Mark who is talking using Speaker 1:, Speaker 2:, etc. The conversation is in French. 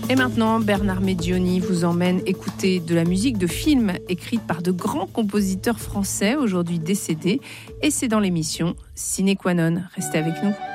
Speaker 1: Et maintenant, Bernard Medioni vous emmène écouter de la musique de films écrite par de grands compositeurs français aujourd'hui décédés. Et c'est dans l'émission Sine Qua Non. Restez avec nous.